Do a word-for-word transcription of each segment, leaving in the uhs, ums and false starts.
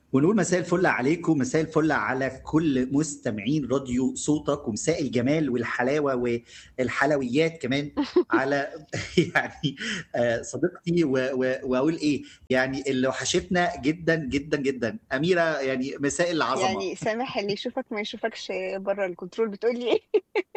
ونقول مساء الفل عليكم، مساء الفل على كل مستمعين راديو صوتك، ومساء الجمال والحلاوة والحلويات كمان على يعني آه، صديقتي و- و- واقول ايه يعني اللي وحشتنا جدا جدا جدا اميرة، يعني مساء العظمة. يعني سامح اللي يشوفك ما يشوفكش بره الكنترول، بتقولي ايه؟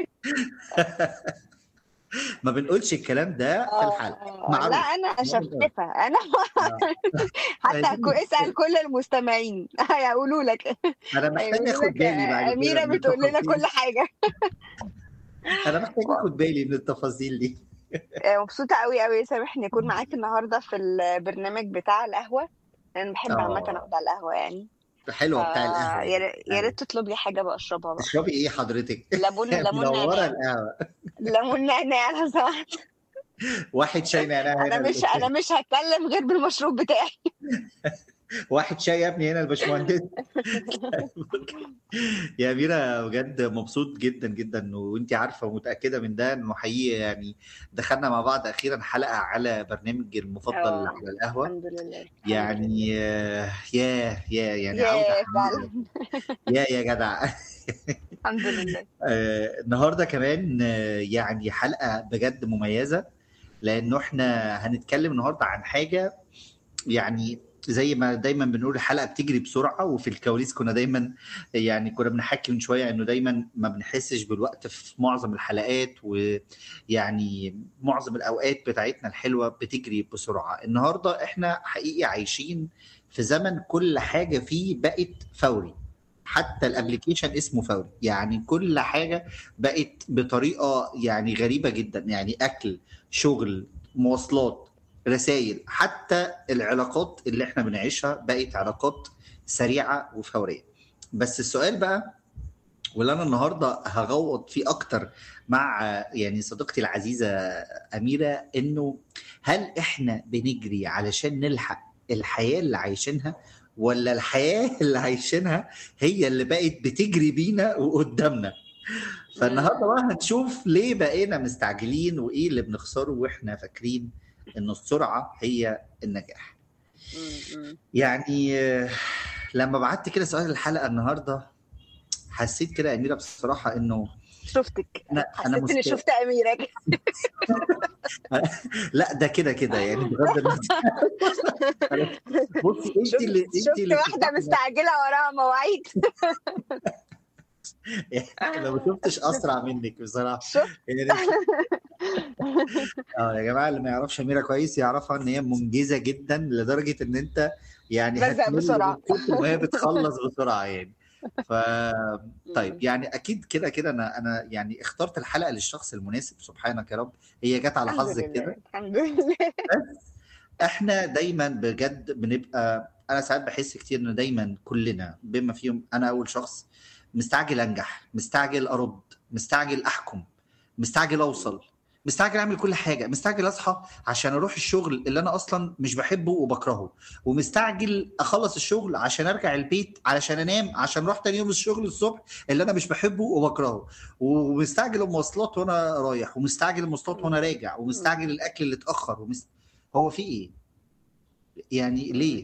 ما بنقولش الكلام ده في الحلقة، آه لا معروف. انا ما بنقول. شفافة انا. آه. حتى كو- عايزين- اسأل كل المستمعين هيقولوا لك. انا محتاج هيقولوا اخد لك بالي بعد آه، كده أميرة من بتقول لنا التفاصيل. كل حاجة. انا محتاج اخد بالي من التفاصيل دي. آه، مبسوطة قوي قوي يا سامح اني اكون معاك النهاردة في البرنامج بتاع القهوة. انا بحب عامة اه، اقعد على القهوة يعني. ف حلوة بتاع القهوة يا دي. ريت يا ريت تطلب لي حاجة بقى اشربها بقى. تشربي ايه حضرتك؟ ليمون ليمون منورة نعناع. القهوة. ليمون نعناع لو سمحت. واحد شاي نعناع انا هنا مش انا الاستاذ. مش هتكلم غير بالمشروب بتاعي. واحد شاي يا ابني هنا الباشمهندس. يا أميرة بجد مبسوط جدا جدا، وانت عارفة ومتأكدة من ده انه حقيقي يعني دخلنا مع بعض اخيرا حلقة على برنامج المفضل اه، على القهوة. الحمد لله الحمد لله. يعني آه، يا يا يعني عودة ياه حميدة. فعلا. يا يا جدع. الحمد لله. آه، النهارده كمان آه، يعني حلقة بجد مميزة، لانه احنا هنتكلم النهارده عن حاجة يعني زي ما دايما بنقول الحلقه بتجري بسرعه، وفي الكواليس كنا دايما يعني كنا بنحكي من شويه انه دايما ما بنحسش بالوقت في معظم الحلقات، ويعني معظم الاوقات بتاعتنا الحلوه بتجري بسرعه. النهارده احنا حقيقي عايشين في زمن كل حاجه فيه بقت فوري، حتى مم. الابليكيشن اسمه فوري، يعني كل حاجه بقت بطريقه يعني غريبه جدا، يعني اكل، شغل، مواصلات، رسائل، حتى العلاقات اللي احنا بنعيشها بقت علاقات سريعة وفورية. بس السؤال بقى، واللي انا النهارده هغوط فيه اكتر مع يعني صديقتي العزيزة أميرة، انه هل احنا بنجري علشان نلحق الحياة اللي عايشينها، ولا الحياة اللي عايشينها هي اللي بقت بتجري بينا وقدامنا؟ فالنهارده مم. بقى هنشوف ليه بقينا مستعجلين، وايه اللي بنخسره واحنا فاكرين ان السرعه هي النجاح. مم. مم. يعني آه، لما بعت كده سؤال الحلقه النهارده، حسيت كده يا اميره بصراحه انه شفتك. انا انا حسيت اني مست... شفت اميره. لا ده كده كده يعني بغض النظر. بصي، انت شفت اللي انت شفت اللي واحده بتفتحي نفسك. مستعجله وراها مواعيد. يعني انا ما شفتش اسرع منك بصراحه. شفت. يعني اه يا جماعه، اللي ما يعرفش اميره كويس يعرفها ان هي منجزه جدا لدرجه ان انت يعني بزهق هتمل من بسرعه. كتر ما هي بتخلص بسرعه يعني. ف طيب مم. يعني اكيد كده كده انا انا يعني اخترت الحلقه للشخص المناسب، سبحانك يا رب، هي جت على الحمد حظك لله كده. الحمد لله. احنا دايما بجد بنبقى، انا ساعات بحس كتير ان دايما كلنا بما فيهم انا اول شخص مستعجل انجح، مستعجل ارد، مستعجل احكم، مستعجل اوصل، مستعجل اعمل كل حاجه، مستعجل اصحى عشان اروح الشغل اللي انا اصلا مش بحبه وبكرهه، ومستعجل اخلص الشغل عشان ارجع البيت علشان انام عشان اروح تاني يوم الشغل الصبح اللي انا مش بحبه وبكرهه، ومستعجل المواصلات وانا رايح، ومستعجل المواصلات وانا مم. راجع، ومستعجل مم. الاكل اللي اتاخر ومست... هو في ايه؟ يعني مم. ليه؟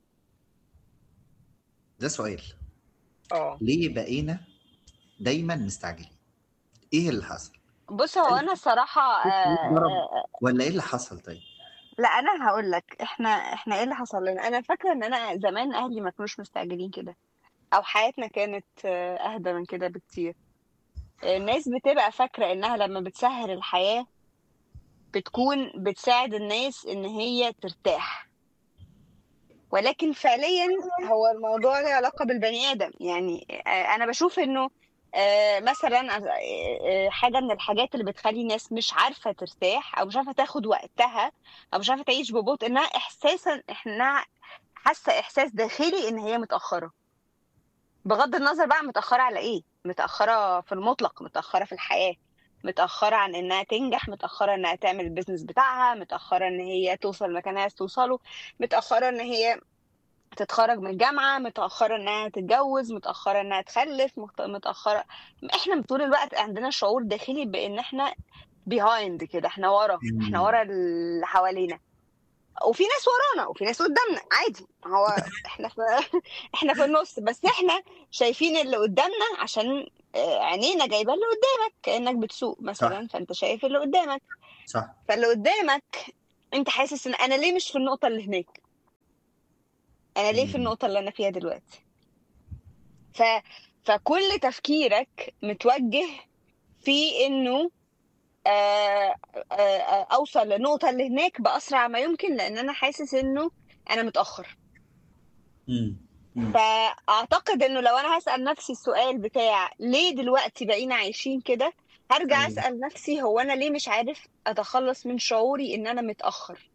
ده سؤال. اه، ليه بقينا دايما مستعجلين؟ ايه اللي حصل؟ بص هو هل انا الصراحه آه، ضرب آه، ولا ايه اللي حصل طيب؟ لا انا هقول لك احنا احنا ايه اللي حصل لنا. انا فاكره ان انا زمان اهلي ما كانوش مستعجلين كده، او حياتنا كانت آه، اهدى من كده بكتير. الناس بتبقى فاكره انها لما بتسهل الحياه بتكون بتساعد الناس ان هي ترتاح، ولكن فعليا هو الموضوع له علاقه بالبني ادم. يعني آه، انا بشوف انه آه، مثلا آه، آه، حاجه من الحاجات اللي بتخلي الناس مش عارفه ترتاح او مش عارفه تاخد وقتها او مش عارفه تعيش ببطء، انها احساسا انها حاسه احساس داخلي ان هي متاخره. بغض النظر بقى متاخره على ايه، متاخره في المطلق، متاخره في الحياه، متاخره عن انها تنجح، متاخره انها تعمل البيزنس بتاعها، متاخره ان هي توصل مكان عايز توصله، متاخره ان هي تتخرج من الجامعه، متاخره انها تتجوز، متاخره انها تخلف، مت- متاخره. احنا طول الوقت عندنا شعور داخلي بان احنا بيهايند كده، احنا ورا، احنا مم. ورا اللي حوالينا. وفي ناس ورانا وفي ناس قدامنا عادي. هو احنا في احنا في النص، بس احنا شايفين اللي قدامنا عشان آه، عينينا جايبه اللي قدامك، كأنك بتسوق صح مثلا فانت شايف اللي قدامك. صح. فاللي قدامك انت حاسس ان انا ليه مش في النقطه اللي هناك، انا ليه في مم. النقطه اللي انا فيها دلوقتي. ف فكل تفكيرك متوجه في انه آه، آه، آه، اوصل للنقطه اللي هناك باسرع ما يمكن، لان انا حاسس انه انا متاخر. مم. مم. فاعتقد انه لو انا هسال نفسي السؤال بتاع ليه دلوقتي بقينا عايشين كده، هرجع ايوه. اسال نفسي هو انا ليه مش عارف اتخلص من شعوري ان انا متاخر.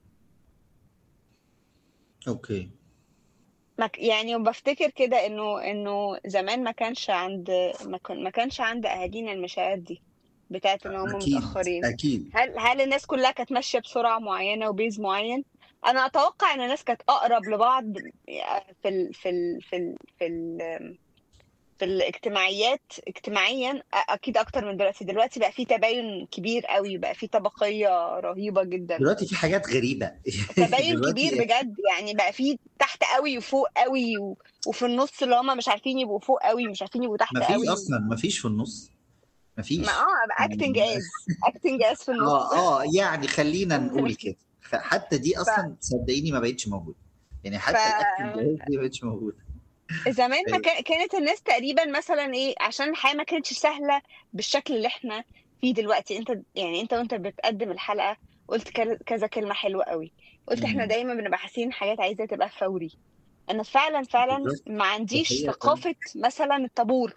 اوكي. ما ك- يعني وبفتكر كده انه انه زمان ما كانش عند ما كان- ما كانش عند اهالينا المشاعر دي بتاعت ان هم اكيد متاخرين. اكيد. هل هل الناس كلها كانت ماشيه بسرعه معينه وبيز معين؟ انا اتوقع ان الناس كانت اقرب لبعض في ال في ال في ال في ال في الاجتماعيات اجتماعيا أ- اكيد اكتر من دلوقتي. دلوقتي بقى في تباين كبير قوي، بقى في طبقيه رهيبه جدا، دلوقتي في حاجات غريبه. تباين كبير دلوقتي بجد. يعني بقى في تحت قوي وفوق قوي و... وفي النص اللي هم مش عارفين يبقوا فوق قوي مش عارفين يبقوا ما تحت فيش قوي. اصلا، ما فيش في النص، ما ما فيش. اه اكتنج از اكتنج از في النص. اه اه يعني خلينا نقول كده، خ- حتى دي ف اصلا صدقيني ما بقتش موجوده، يعني ف حتى الاكتنج دي ما بقتش موجوده. زمان ما أيوة. كان... كانت الناس تقريبا مثلا ايه، عشان الحياه ما كانتش سهله بالشكل اللي احنا فيه دلوقتي. انت يعني انت وانت بتقدم الحلقه قلت كذا كذا كلمه حلوه قوي. قلت احنا مم. دايما بنبقى حاسين حاجات عايزه تبقى فوري. انا فعلا فعلا بالظبط. ما دي عنديش حقيقة فعلا. ثقافه مثلا الطابور.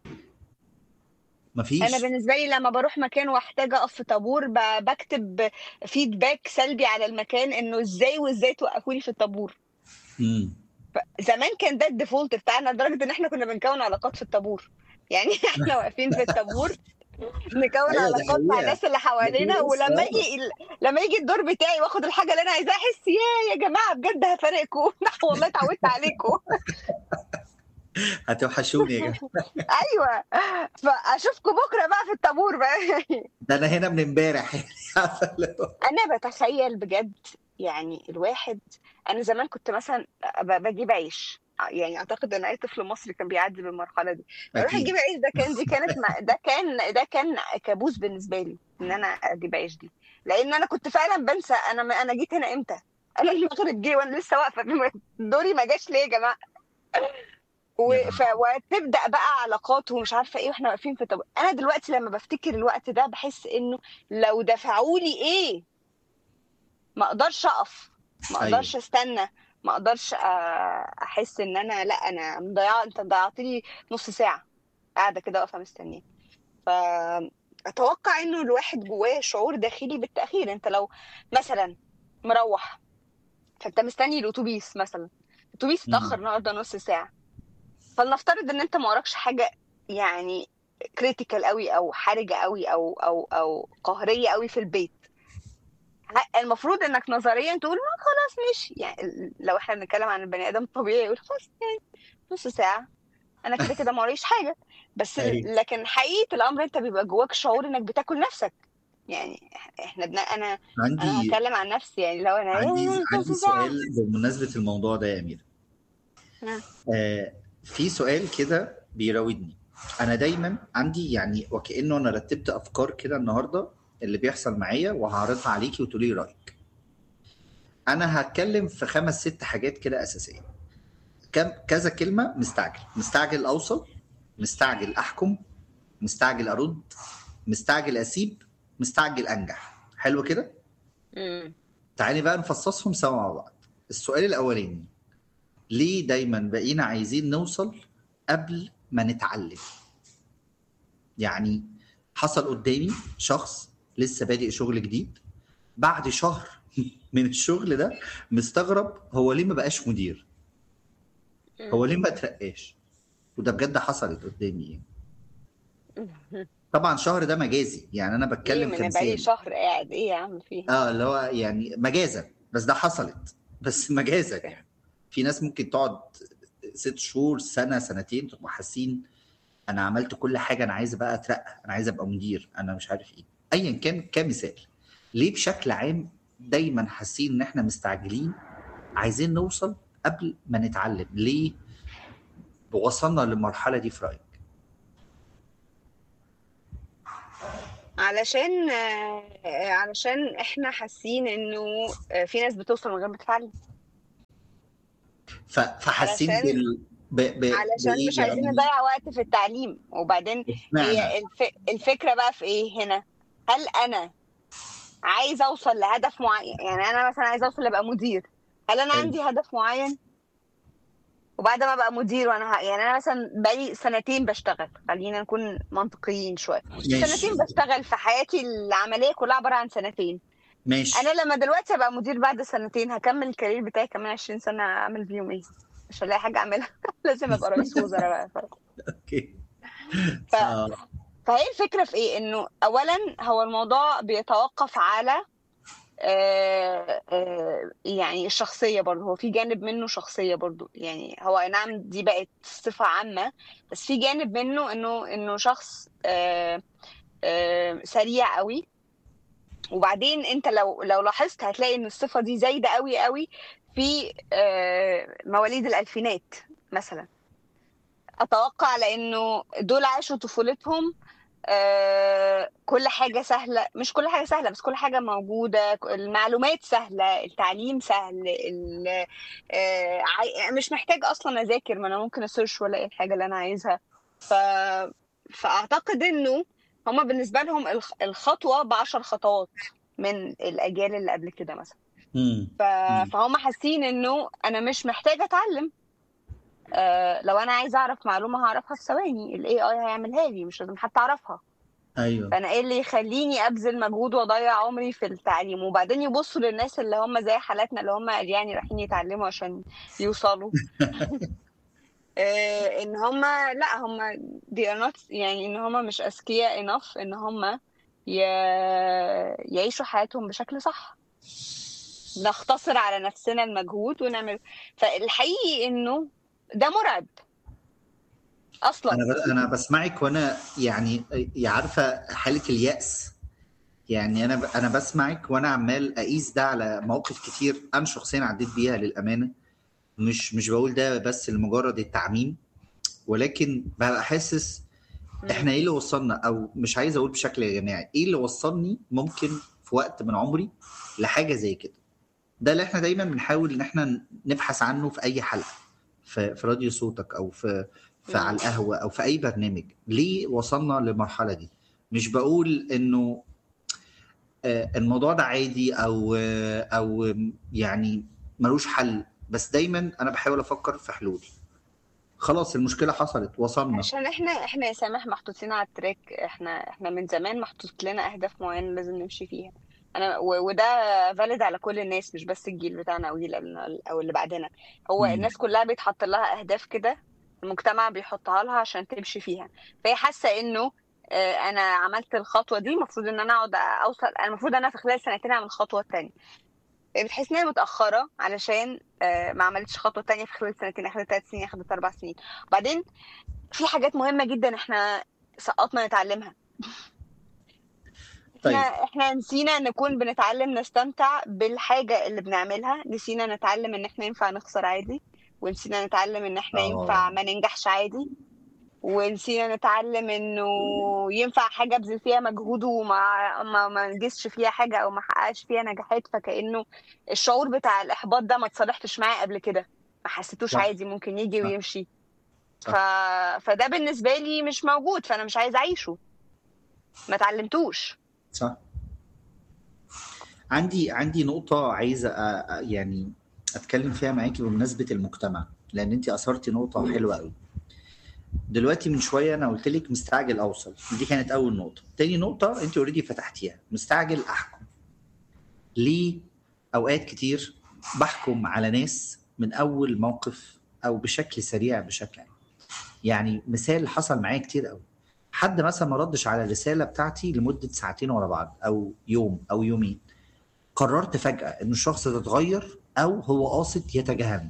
ما انا فيش. بالنسبه لي لما بروح مكان واحتاج اقف في طابور ب- بكتب فيدباك سلبي على المكان انه ازاي وازاي توقفوني في الطابور. مم. زمان كان ده الديفولت بتاعنا، لدرجه ان احنا كنا بنكون علاقات في الطابور. يعني احنا واقفين في الطابور نكون ايوه دي علاقات مع حقيقة. الناس اللي ده في حوالينا، ناس ولما اه يجي لما يجي الدور بتاعي واخد الحاجه اللي انا عايزاها احس يا يا جماعه بجد هفارقكم. والله اتعودت عليكم. هتوحشوني يا جماعه. ايوه. فاشوفكم بكره بقى في الطابور بقى. ده انا هنا من امبارح. يعني عارفة اللي هو- انا بتخيل بجد يعني الواحد. انا زمان كنت مثلا ب- بجيب عيش. يعني اعتقد ان اي طفل مصري كان بيعدي بالمرحله دي. اروح اجيب اكيد. عيش، ده كان دي كانت ما ده كان ده كان كابوس بالنسبه لي ان انا اجيب عيش دي. لان انا كنت فعلا بنسى انا انا جيت هنا امتى. انا المغرب جه وانا لسه واقفه. دوري ما جاش ليه يا جماعه. يا و- نهار ف- وتبدا بقى علاقات ومش عارفه ايه واحنا واقفين في. طب انا دلوقتي لما بفتكر الوقت ده بحس انه لو دفعوا لي ايه ما اقدرش اقف، ما ايوه. اقدرش استنى، ما اقدرش أ- احس ان انا لا انا مضيعه. انت ضيعت لي نص ساعه قاعده كده واقفه مستنيه. فاتوقع انه الواحد جواه شعور داخلي بالتاخير. انت لو مثلا مروح فانت مستني الاتوبيس مثلا، الاتوبيس اتاخر مم. النهارده نص ساعه. فلنفترض ان انت ما وراكش حاجه يعني كريتيكال قوي او حرجه قوي او او او قهريه قوي في البيت. المفروض انك نظريا تقول ما خلاص ماشي. يعني لو احنا بنتكلم عن البني ادم الطبيعي يقول خلاص يعني نص ساعه انا كده كده ما وريش حاجه. بس ال- ايوه. لكن حقيقه الامر انت بيبقى جواك شعور انك بتاكل نفسك. يعني إح- احنا بنا انا انا عندي هتكلم عن نفسي. يعني لو انا عندي إيه نص عندي ساعه. سؤال بمناسبة الموضوع ده يا أمير. ها. آه في سؤال كده بيراودني. أنا دايما عندي يعني وكأنه أنا رتبت أفكار كده النهاردة اللي بيحصل معايا وهعرضها عليكي وتقولي رأيك. أنا هتكلم في خمس ست حاجات كده أساسية. كم كذا كلمة: مستعجل، مستعجل أوصل، مستعجل أحكم، مستعجل أرد، مستعجل أسيب، مستعجل أنجح. حلو كده؟ امم تعالي بقى نفصصهم سوا مع بعض. السؤال الأولاني: ليه دايما بقينا عايزين نوصل قبل ما نتعلم؟ يعني حصل قدامي شخص لسه بادئ شغل جديد، بعد شهر من الشغل ده مستغرب هو ليه ما بقاش مدير، هو ليه ما ترقاش. وده بجد حصلت قدامي يعني. طبعا شهر ده مجازي، يعني انا ايه بتكلم ما انا بقالي كمثال. شهر قاعد ايه يا عم فيه. اه اللي هو يعني مجازا، بس ده حصلت بس مجازا يعني. في ناس ممكن تقعد ست شهور، سنه، سنتين، تبقوا حاسين انا عملت كل حاجه، انا عايز بقى اترقى، انا عايز ابقى مدير، انا مش عارف ايه. ايا كان كمثال. ليه بشكل عام دايما حاسين ان احنا مستعجلين، عايزين نوصل قبل ما نتعلم. ليه وصلنا للمرحله دي في رايك؟ علشان آه، علشان احنا حاسين انه آه، في ناس بتوصل من غير ما تتعلم. ف- فحاسين علشان بال ب... ب... علشان مش بايه عايزين يعني؟ نضيع وقت في التعليم. وبعدين اشمعنى؟ هي الف... الفكرة بقى في ايه هنا؟ هل انا عايز اوصل لهدف معين؟ يعني انا مثلا عايز اوصل لابقى مدير، هل انا حلو. عندي هدف معين؟ وبعد ما ابقى مدير وانا ه... يعني انا مثلا بقالي سنتين بشتغل، خلينا نكون منطقيين شويه، ماشي. سنتين بشتغل في حياتي العمليه كلها عباره عن سنتين. ماشي. انا لما دلوقتي ابقى مدير بعد سنتين، هكمل الكارير بتاعي كمان عشرين سنه اعمل فيهم ايه؟ مش هلاقي حاجه اعملها. لازم ابقى رئيس وزراء بقى. ف... اوكي. ف... اه. فهي الفكره في ايه؟ انه اولا هو الموضوع بيتوقف على آه، آه، يعني الشخصية برضه. هو في جانب منه شخصية برضه، يعني هو أي نعم دي بقت صفة عامة، بس في جانب منه إنه إنه شخص آه، آه، سريع قوي. وبعدين أنت لو لو لاحظت هتلاقي إن الصفة دي زايدة قوي قوي في آه، مواليد الألفينات مثلا. أتوقع لأنه دول عاشوا طفولتهم آه، كل حاجة سهلة، مش كل حاجة سهلة بس كل حاجة موجودة، المعلومات سهلة، التعليم سهل، ال- آه، عاي- مش محتاج أصلا أذاكر، ما أنا ممكن أسيرش وألاقي الحاجة اللي أنا عايزها. ف... فأعتقد إنه هما بالنسبة لهم الخ- الخطوة بعشر خطوات من الأجيال اللي قبل كده مثلا. امم ف... فهم حاسين إنه أنا مش محتاجة أتعلم. آه، لو أنا عايزة أعرف معلومة هعرفها في ثواني، ال إيه آي هيعملها لي، مش لازم حتى أعرفها. ايوه. فانا ايه اللي يخليني ابذل مجهود واضيع عمري في التعليم؟ وبعدين يبصوا للناس اللي هم زي حالاتنا، اللي هم يعني رايحين يتعلموا عشان يوصلوا آه، ان هم لا، هم they are not، يعني ان هم مش اذكياء enough ان هم ي... يعيشوا حياتهم بشكل صح. نختصر على نفسنا المجهود ونعمل. فالحقيقي انه ده مرعب اصلا. انا ب... انا بسمعك وانا يعني يا عارفه حاله اليأس. يعني انا ب... انا بسمعك وانا عمال اقيس ده على مواقف كتير انا شخصيا عديت بيها للامانه. مش مش بقول ده بس لمجرد التعميم، ولكن ببقى حاسس مم. احنا ايه اللي وصلنا، او مش عايز اقول بشكل جماعي ايه اللي وصلني ممكن في وقت من عمري لحاجه زي كده. ده اللي احنا دايما بنحاول ان احنا نبحث عنه في اي حلقه، في, في راديو صوتك او في في على مم. القهوه او في اي برنامج. ليه وصلنا للمرحله دي؟ مش بقول انه آه، الموضوع ده عادي او آه، او يعني ملوش حل، بس دايما انا بحاول افكر في حلول. خلاص المشكله حصلت، وصلنا. عشان احنا احنا يا سامح محطوطين على التراك. احنا احنا من زمان محطوط لنا اهداف معينه لازم نمشي فيها. انا و- وده فالid على كل الناس، مش بس الجيل بتاعنا او جيل قبلنا او اللي بعدنا. هو مم. الناس كلها بيتحط لها اهداف كده، المجتمع بيحطها لها عشان تمشي فيها. فهي حاسه انه آه، انا عملت الخطوه دي، المفروض ان انا اقعد اوصل، أنا المفروض انا في خلال سنتين اعمل الخطوه الثانيه. بتحس ان هي متاخره علشان آه، ما عملتش خطوه تانية في خلال سنتين، اخدت ثلاث سنين، اخدت اربع سنين. وبعدين في حاجات مهمة جدا احنا سقطنا نتعلمها. احنا طيب. احنا نسينا نكون بنتعلم نستمتع بالحاجة اللي بنعملها، نسينا نتعلم ان احنا ينفع نخسر عادي، ونسينا نتعلم ان احنا ينفع اه. ما ننجحش عادي، ونسينا نتعلم انه ينفع حاجة ابذل فيها مجهود وما ما ما انجزش فيها حاجة او ما حققش فيها نجاحات، فكأنه الشعور بتاع الاحباط ده ما اتصالحتش معاه قبل كده، ما حسيتوش صح. عادي، ممكن يجي صح. ويمشي. ف... صح. فده بالنسبة لي مش موجود، فأنا مش عايزة أعيشه، ما اتعلمتوش. صح. عندي عندي نقطة عايزة أ- أ- يعني أتكلم فيها معاكي بمناسبة المجتمع، لأن أنت أثرتي نقطة حلوة قوي. دلوقتي من شوية أنا قلت لك مستعجل أوصل، دي كانت أول نقطة. تاني نقطة أنت أوريدي فتحتيها، مستعجل أحكم. ليه؟ أوقات كتير بحكم على ناس من أول موقف أو بشكل سريع بشكل عام. يعني مثال حصل معايا كتير قوي، حد مثلا ما ردش على الرسالة بتاعتي لمدة ساعتين ورا بعض أو يوم أو يومين، قررت فجأة إن الشخص ده اتغير أو هو قاصد يتجاهلني.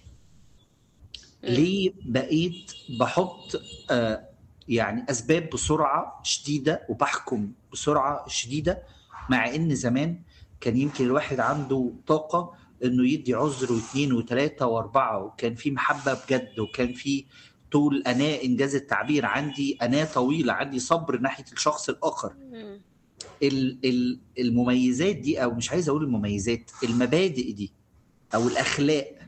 مم. ليه بقيت بحط آه يعني أسباب بسرعة شديدة وبحكم بسرعة شديدة، مع إن زمان كان يمكن الواحد عنده طاقة انه يدي عذر واثنين وثلاثة واربعة، وكان في محبة بجد، وكان في طول أناة، إنجاز التعبير، عندي أناة طويلة، عندي صبر ناحية الشخص الآخر. مم. ال- ال- المميزات دي، أو مش عايز أقول المميزات، المبادئ دي أو الأخلاق